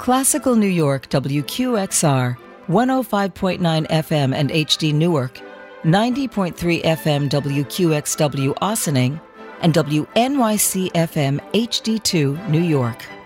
Classical New York WQXR, 105.9 FM and HD Newark, 90.3 FM WQXW Ossining, and WNYC FM HD2 New York.